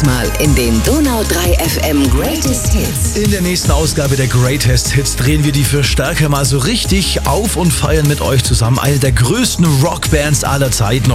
Mal in den Donau 3 FM Greatest Hits. In der nächsten Ausgabe der Greatest Hits drehen wir die Verstärker mal so richtig auf und feiern mit euch zusammen eine der größten Rockbands aller Zeiten.